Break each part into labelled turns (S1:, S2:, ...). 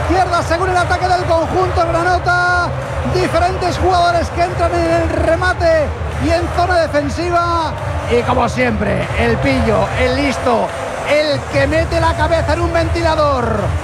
S1: izquierda según el ataque del conjunto granota. Diferentes jugadores que entran en el remate y en zona defensiva. Y como siempre, el pillo, el listo, el que mete la cabeza en un ventilador.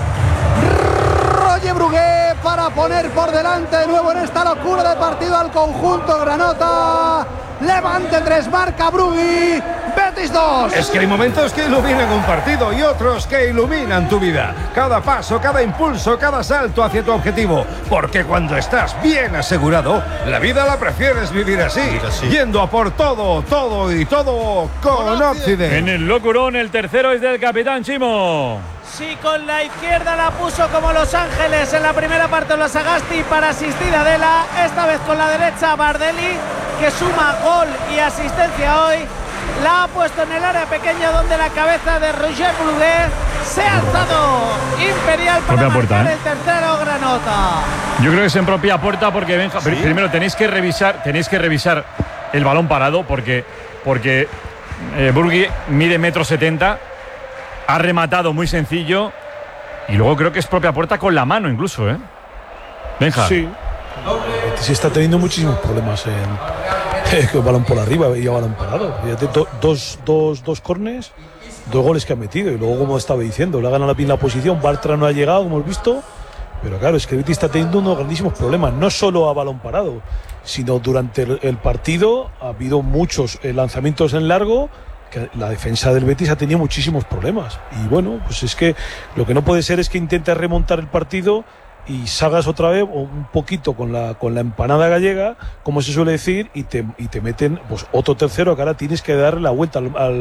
S1: Roger Brugué para poner por delante de nuevo en esta locura de partido al conjunto granota. Levante 3, marca Brugui, Betis 2.
S2: Es que hay momentos que iluminan un partido y otros que iluminan tu vida. Cada paso, cada impulso, cada salto hacia tu objetivo. Porque cuando estás bien asegurado, la vida la prefieres vivir así. Yendo a por todo, todo y todo con Occident.
S3: En el locurón, el tercero es del capitán Chimo.
S4: Sí, con la izquierda la puso como Los Ángeles en la primera parte los Sagasti para asistir a Adela. Esta vez con la derecha Bardelli, que suma gol y asistencia hoy. La ha puesto en el área pequeña donde la cabeza de Roger Brugué se ha alzado. Imperial para
S3: propia
S4: marcar
S3: puerta,
S4: el tercero granota.
S3: Yo creo que es en propia puerta porque Benja, ¿sí? Primero tenéis que revisar el balón parado porque Burgui mide 1,70 m, ha rematado muy sencillo y luego creo que es propia puerta con la mano incluso, Benja.
S5: Sí. Sí, está teniendo muchísimos problemas con balón por arriba y balón parado. Fíjate, dos córners, 2 goles que ha metido y luego, como estaba diciendo, le ha ganado bien la posición. Bartra no ha llegado, como hemos visto, pero claro, es que Betis está teniendo unos grandísimos problemas, no solo a balón parado, sino durante el partido ha habido muchos lanzamientos en largo. Que la defensa del Betis ha tenido muchísimos problemas y bueno, pues es que lo que no puede ser es que intentes remontar el partido y salgas otra vez un poquito con la empanada gallega, como se suele decir, y te meten pues otro tercero que ahora tienes que darle la vuelta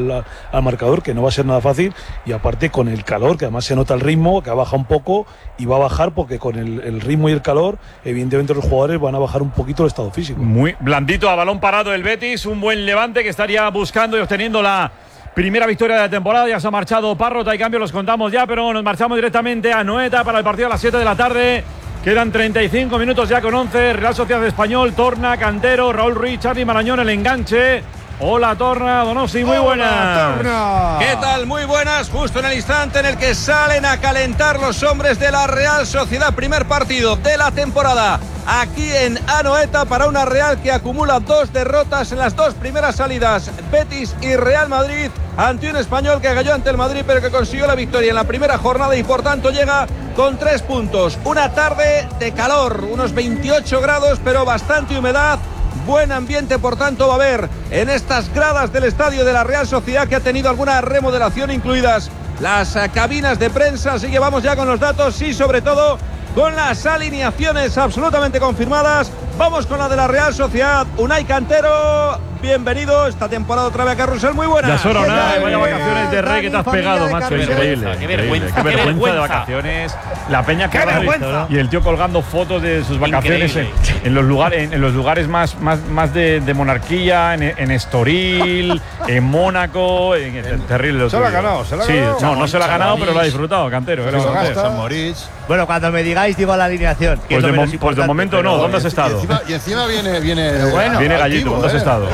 S5: al marcador, que no va a ser nada fácil, y aparte con el calor, que además se nota el ritmo, que ha bajado un poco y va a bajar porque con el ritmo y el calor, evidentemente los jugadores van a bajar un poquito el estado físico.
S3: Muy blandito a balón parado el Betis, un buen Levante que estaría buscando y obteniendo la primera victoria de la temporada. Ya se ha marchado Parrot, hay cambios, los contamos ya, pero nos marchamos directamente a Anoeta para el partido a las 7 de la tarde. Quedan 35 minutos ya con 11. Real Sociedad Español, Torna, Cantero, Raúl Ruiz, Charly Marañón, el enganche. Hola Torna, Donosti, muy buenas.
S2: Torna.
S6: ¿Qué tal? Muy buenas, justo en el instante en el que salen a calentar los hombres de la Real Sociedad. Primer partido de la temporada aquí en Anoeta para una Real que acumula 2 derrotas en las 2 primeras salidas. Betis y Real Madrid, ante un Español que cayó ante el Madrid pero que consiguió la victoria en la primera jornada y por tanto llega con 3 puntos. Una tarde de calor, unos 28 grados pero bastante humedad. Buen ambiente, por tanto, va a haber en estas gradas del estadio de la Real Sociedad, que ha tenido alguna remodelación, incluidas las cabinas de prensa. Así que vamos ya con los datos y sobre todo con las alineaciones absolutamente confirmadas. Vamos con la de la Real Sociedad. Unai Cantero, bienvenido esta temporada otra vez a Carrusel, muy buena.
S3: Ya solo nada, vaya vacaciones de rey que te has pegado, macho, increíble. Qué vergüenza de vacaciones. La peña que va y el tío colgando fotos de sus vacaciones en los lugares más de monarquía, en Estoril, en Mónaco, terrible.
S2: Se lo ha ganado,
S3: Sí, no se lo ha ganado, pero lo ha disfrutado, Cantero.
S7: San Moritz.
S8: Bueno, cuando me digáis digo la alineación.
S3: Pues de momento no, ¿dónde has estado?
S7: Y encima viene
S3: viene Gallito, ¿dónde has estado?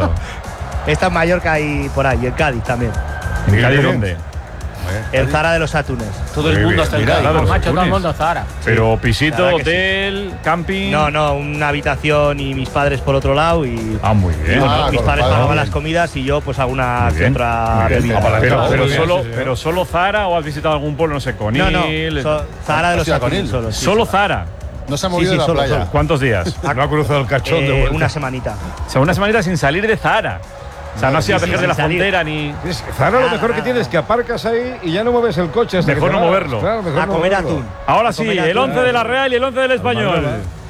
S8: Está en Mallorca y por ahí, en Cádiz también.
S3: ¿En Cádiz dónde?
S8: El Zara de los Atunes.
S9: Todo el mundo está en Cádiz, macho, todo el mundo Zara.
S3: Pero pisito, hotel, camping.
S8: No, una habitación y mis padres por otro lado y.
S3: Ah, muy bien.
S8: Mis padres pagaban las comidas y yo pues alguna que otra bebida.
S3: Pero solo Zara, o has visitado algún pueblo, no sé, Conil.
S8: No, Zara de los Atunes solo.
S3: Solo Zara.
S7: No se ha movido de la playa.
S3: Solo. ¿Cuántos días?
S2: No ha cruzado el cachón de vuelta.
S8: Una semanita.
S3: O sea, una semanita sin salir de Zara. O sea, no ha sido a pegar de la frontera ni.
S2: Zara, lo mejor que tienes es que aparcas ahí y ya no mueves el coche.
S3: Mejor no moverlo.
S2: Claro, mejor
S8: a comer atún.
S3: Ahora sí, el 11 de la Real y el 11 del Español.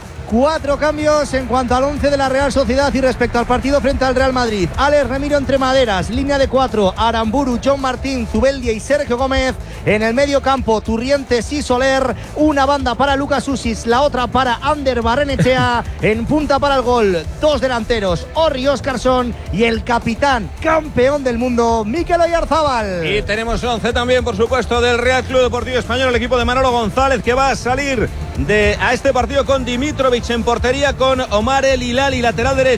S1: 4 cambios en cuanto al 11 de la Real Sociedad y respecto al partido frente al Real Madrid. Alex Remiro entre maderas, línea de 4, Aramburu, John Martín, Zubeldia y Sergio Gómez. En el medio campo, Turrientes y Soler. Una banda para Lucas Usis, la otra para Ander Barrenechea. En punta para el gol, 2 delanteros, Orri Óscarson y el capitán, campeón del mundo, Mikel Oyarzábal.
S6: Y tenemos 11 también, por supuesto, del Real Club Deportivo Español, el equipo de Manolo González, que va a salir a este partido con Dimitrovic en portería, con Omar El Hilali lateral derecho.